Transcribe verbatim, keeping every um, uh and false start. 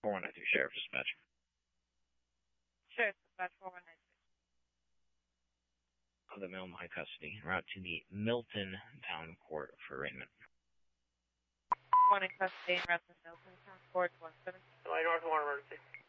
four one nine three Sheriff Dispatch. Sheriff Dispatch four one nine three. Of the male in my custody, en route to the Milton Town Court for arraignment. One in custody, en route to Milton Town Court, one seven. July North, one emergency.